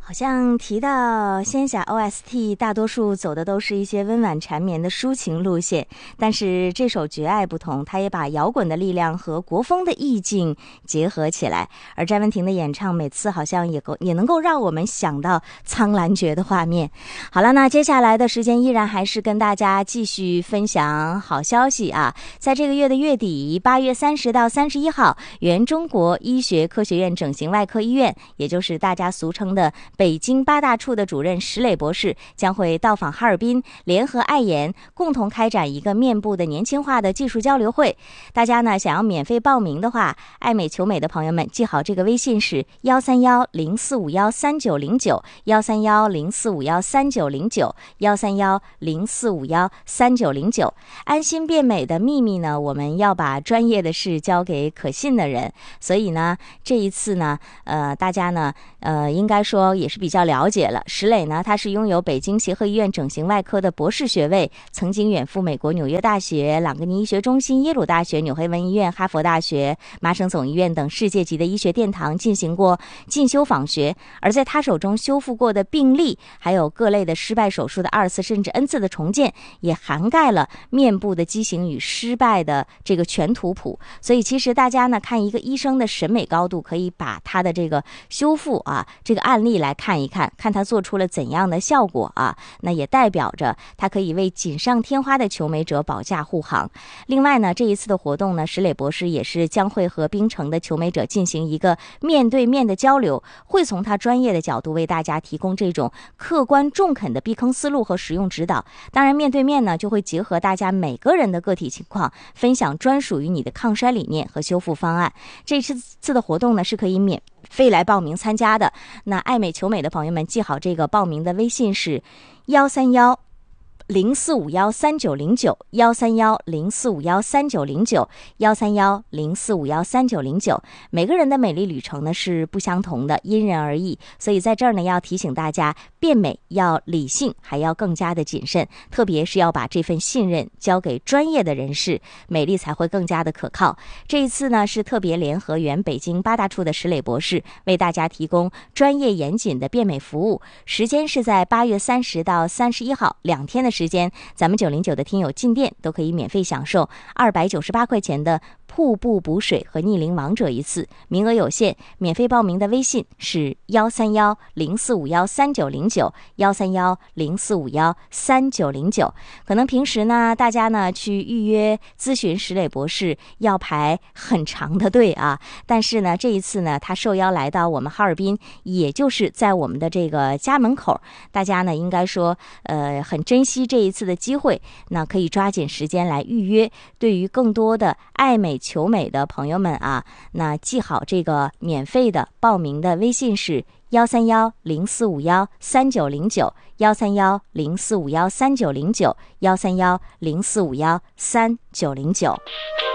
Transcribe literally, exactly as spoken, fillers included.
好像提到仙侠 O S T， 大多数走的都是一些温婉缠绵的抒情路线，但是这首《绝爱》不同，它也把摇滚的力量和国风的意境结合起来，而詹雯婷的演唱每次好像也够也能够让我们想到苍兰诀的画面。好了，那接下来的时间依然还是跟大家继续分享好消息啊！在这个月的月底，八月三十到三十一号，原中国医学科学院整形外科医院，也就是大家俗称的北京八大处的主任石磊博士将会到访哈尔滨，联合爱颜共同开展一个面部的年轻化的技术交流会。大家呢想要免费报名的话，爱美求美的朋友们记好这个微信是幺三幺零四五幺三九零九幺三幺零四五幺三九零九幺三幺零四五幺三九零九。安心变美的秘密呢，我们要把专业的事交给可信的人，所以呢这一次呢，呃，大家呢，呃，应该说也是比较了解了。石磊呢，他是拥有北京协和医院整形外科的博士学位，曾经远赴美国纽约大学、朗格尼医学中心、耶鲁大学、纽黑文医院、哈佛大学、麻省总医院等世界级的医学殿堂进行过进修访学，而在他手中修复过的病例，还有各类的失败手术的二次甚至 N 次的重建，也涵盖了面部的畸形与失败的这个全图谱。所以其实大家呢看一个医生的审美高度，可以把他的这个修复啊这个案例来看一看，看他做出了怎样的效果啊，那也代表着他可以为锦上添花的求美者保驾护航。另外呢，这一次的活动呢，石磊博士也是将会和槟城的求美者进行一个面对面的交流，会从他专业的角度为大家提供这种客观中肯的避坑思路和实用指导。当然面对面呢，就会结合大家每个人的个体情况，分享专属于你的抗衰理念和修复方案。这次的活动呢，是可以免费来报名参加的。那爱美求美的朋友们记好这个报名的微信是幺三幺零四五幺三九零九幺三幺零四五幺三九零九幺三幺零四五幺三九零九。每个人的美丽旅程呢是不相同的，因人而异，所以在这儿呢要提醒大家，变美要理性，还要更加的谨慎，特别是要把这份信任交给专业的人士，美丽才会更加的可靠。这一次呢是特别联合原北京八大处的石磊博士为大家提供专业严谨的变美服务，时间是在八月三十到三十一号两天的时间，咱们九零九的听友进店都可以免费享受二百九十八块钱的瀑布补水和逆龄王者一次，名额有限，免费报名的微信是幺三幺零四五幺三九零九幺三幺零四五幺三九零九。可能平时呢，大家呢去预约咨询石磊博士要排很长的队啊，但是呢，这一次呢，他受邀来到我们哈尔滨，也就是在我们的这个家门口，大家呢应该说，呃，很珍惜这一次的机会，那可以抓紧时间来预约。对于更多的爱美求美的朋友们啊，那记好这个免费的报名的微信是幺三幺零四五幺三九零九幺三幺零四五幺三九零九幺三幺零四五幺三九零九。